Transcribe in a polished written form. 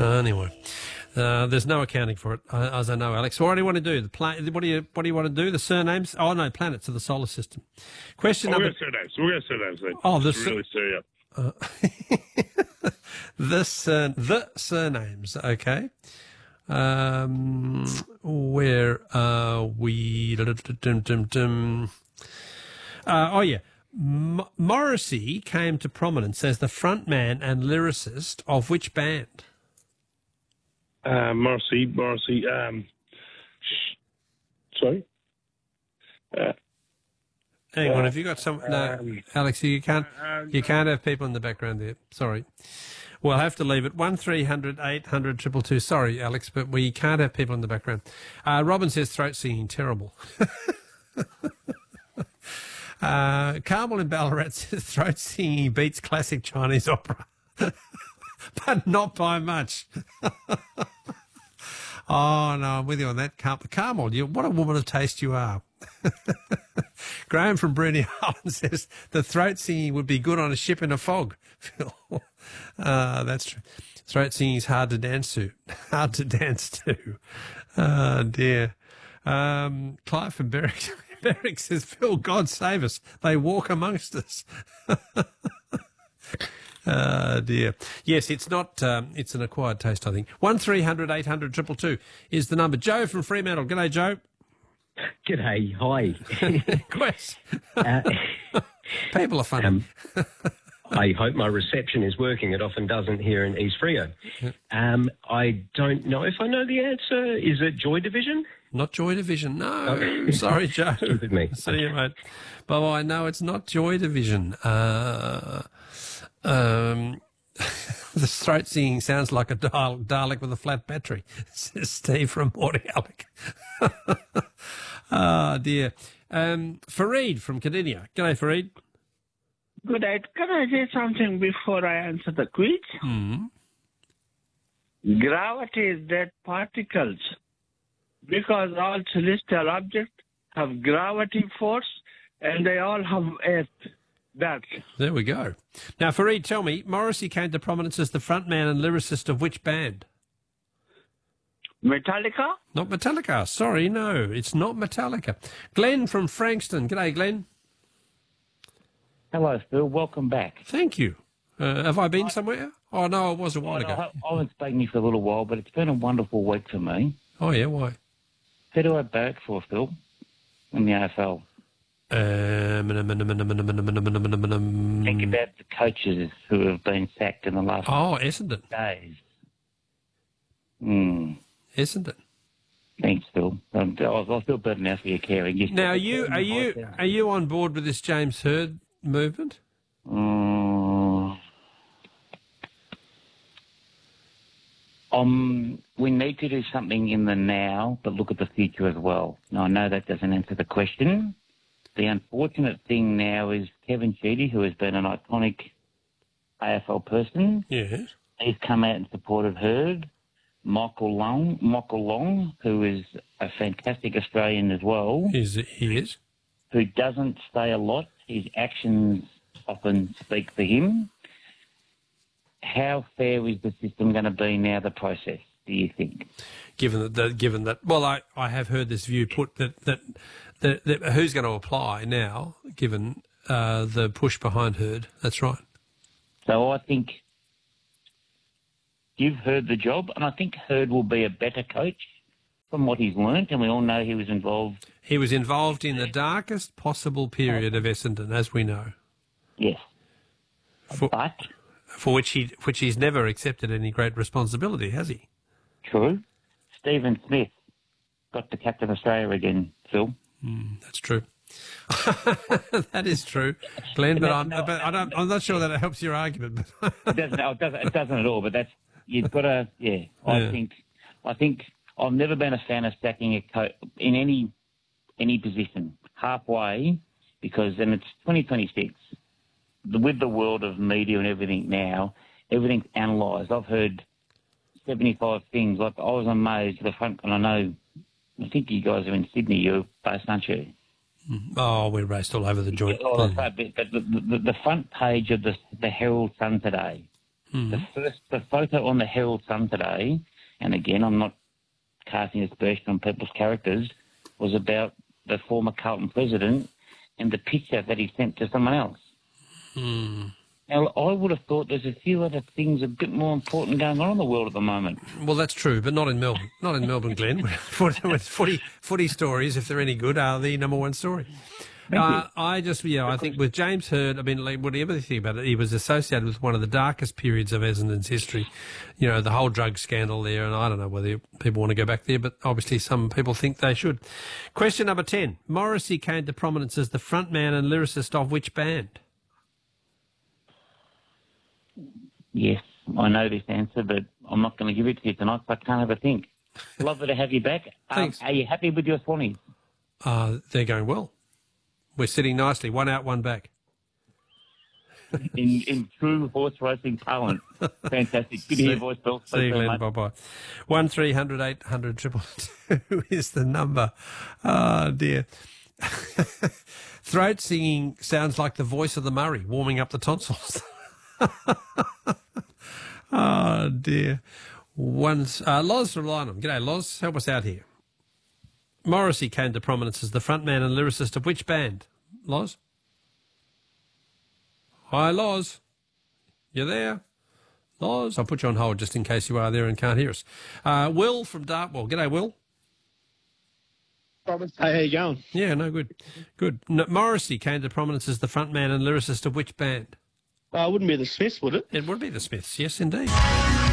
Anyway, there's no accounting for it, as I know, Alex. What do you want to do? What do you want to do? The surnames? Oh no, planets of the solar system. Question number. We'll go surnames then. Oh, really stir you up. The surnames. Okay. Where are we? Oh yeah. Morrissey came to prominence as the frontman and lyricist of which band? Morrissey. Sorry. Hang on, have you got some? No, Alex, you can't have people in the background there. Sorry. We'll have to leave it. 1300 800 222. Sorry, Alex, but we can't have people in the background. Robin says throat singing, terrible. Carmel in Ballarat says throat singing beats classic Chinese opera, but not by much. Oh, no, I'm with you on that. Carmel, what a woman of taste you are. Graham from Bruny Island says the throat singing would be good on a ship in a fog. Phil, that's true. Throat singing is hard to dance to. Oh, dear. Clive from Berwick says, Phil, God save us. They walk amongst us. Dear. Yes, it's not, it's an acquired taste, I think. 1300 800 222 is the number. Joe from Fremantle. G'day, Joe. G'day. Hi. Quest. People are funny. I hope my reception is working. It often doesn't here in East Freo. I don't know if I know the answer. Is it Joy Division? Not Joy Division, no. Sorry, Joe. Stupid me. See you, mate. Bye-bye. No, it's not Joy Division. The throat singing sounds like a Dalek with a flat battery, says Steve from Mordialloc. Oh, dear. Fareed from Cadinia. G'day, Fareed. Good day. Can I say something before I answer the quiz? Gravity is dead particles because all celestial objects have gravity force and they all have earth. There we go. Now, Fareed, tell me, Morrissey came to prominence as the frontman and lyricist of which band? Metallica? Not Metallica. Sorry, no, it's not Metallica. Glenn from Frankston. G'day, Glenn. Hello, Phil. Welcome back. Thank you. Have I been somewhere? Oh, no, it was a while ago. I haven't spoken to you for a little while, but it's been a wonderful week for me. Oh, yeah, why? Who do I back for, Phil, in the AFL? Think about the coaches who have been sacked in the last Essendon days. Essendon. Thanks, Phil. I feel better now for your caring. Now, are you on board with this James Hird movement? We need to do something in the now, but look at the future as well. Now, I know that doesn't answer the question. The unfortunate thing now is Kevin Sheedy, who has been an iconic AFL person. Yes. He's come out and supported Hird. Michael Long, who is a fantastic Australian as well. He is. Who doesn't say a lot. His actions often speak for him. How fair is the system going to be now, the process, do you think? Given that, well, I have heard this view put that who's going to apply now, given the push behind Hird. That's right. So I think you've heard the job, and I think Hird will be a better coach from what he's learnt, and we all know he was involved. He was involved in the darkest possible period of Essendon, as we know. Yes. For which he's never accepted any great responsibility, has he? True. Stephen Smith got to captain Australia again, Phil. That's true. That is true, Glenn. But I'm not sure that it helps your argument. It doesn't at all. But that's you've got to. Yeah, I think I've never been a fan of sacking a coach in any position halfway, because then it's 2026. With the world of media and everything now, everything's analysed. I've heard 75 things. Like I was amazed at the front, and I think you guys are in Sydney. You're based, aren't you? Oh, we raced all over the joint. But the front page of the Herald Sun today, The photo on the Herald Sun today, and again, I'm not casting aspersion on people's characters, was about the former Carlton president and the picture that he sent to someone else. Now, I would have thought there's a few other things a bit more important going on in the world at the moment. Well, that's true, but not in Melbourne. Not in Melbourne, Glenn. Footy stories, if they're any good, are the number one story. I think with James Hird, I mean, like, whatever you think about it, he was associated with one of the darkest periods of Essendon's history. You know, the whole drug scandal there, and I don't know whether people want to go back there, but obviously some people think they should. Question number 10. Morrissey came to prominence as the frontman and lyricist of which band? Yes, I know this answer, but I'm not going to give it to you tonight, so I can't have a think. Lovely to have you back. Thanks. Are you happy with your Swannies? They're going well. We're sitting nicely, one out, one back. in true horse racing talent. Fantastic. Good to hear your voice, Bill. See you, Glenn. Bye-bye. 1300 800 222 is the number. Oh, dear. Throat singing sounds like the voice of the Murray, warming up the tonsils. Oh, dear. Loz from Lynham. G'day, Loz. Help us out here. Morrissey came to prominence as the frontman and lyricist of which band? Loz? Hi, Loz. You there? Loz? I'll put you on hold just in case you are there and can't hear us. Will from Dartwell. G'day, Will. Hey, how you going? Yeah, no, good. Good. Morrissey came to prominence as the frontman and lyricist of which band? It wouldn't be the Smiths, would it? It would be the Smiths, yes, indeed.